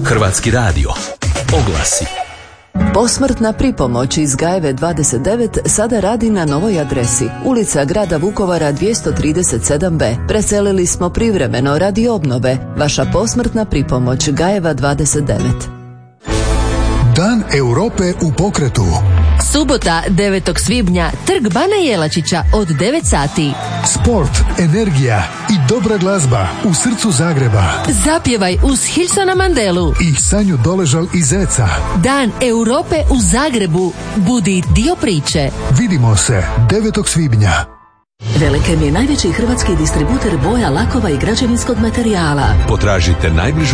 Hrvatski radio. Oglasi. Posmrtna pripomoć iz Gajeve 29 sada radi na novoj adresi. Ulica Grada Vukovara 237b. Preselili smo privremeno radi obnove. Vaša posmrtna pripomoć Gajeva 29. Dan Europe u pokretu. Subota 9. svibnja, Trg Bana Jelačića od 9 sati. Sport, energija i dobra glazba u srcu Zagreba. Zapjevaj uz Hilsona Mandelu I Sanju Doležal iz Zeca. Dan Europe u Zagrebu. Budi dio priče. Vidimo se 9. svibnja. Velikem je najveći hrvatski distributer boja, lakova i građevinskog materijala. Potražite najbližu